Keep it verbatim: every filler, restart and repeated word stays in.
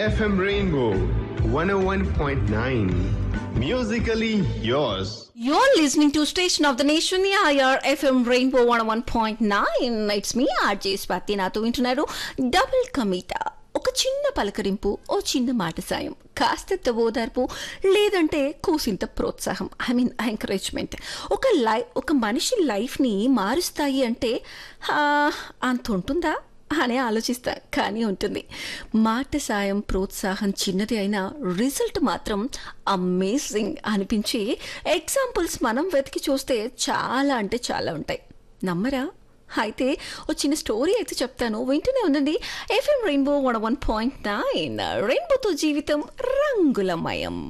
F M Rainbow one oh one point nine. Musically yours. You're listening to Station of the Nation, yeah, your F M Rainbow one oh one point nine. It's me, R J Swati. నాతో వింటున్నారు double కమిటా. ఒక చిన్న పలకరింపు, ఓ చిన్న మాట సాయం, కాస్త ఓదార్పు, లేదంటే కూసింత ప్రోత్సాహం, ఐ మీన్ ఎంకరేజ్మెంట్. ఒక లై ఒక మనిషి లైఫ్ని మారుస్తాయి అంటే అంత ఉంటుందా అనే ఆలోచిస్తా, కానీ ఉంటుంది. మాట సాయం, ప్రోత్సాహం చిన్నది అయినా రిజల్ట్ మాత్రం అమేజింగ్ అనిపించి ఎగ్జాంపుల్స్ మనం వెతికి చూస్తే చాలా అంటే చాలా ఉంటాయి. నమ్మరా? అయితే ఓ చిన్న స్టోరీ అయితే చెప్తాను, వింటూనే ఉండండి. FM rainbow one one point nine, రెయిన్బోతో జీవితం రంగులమయం.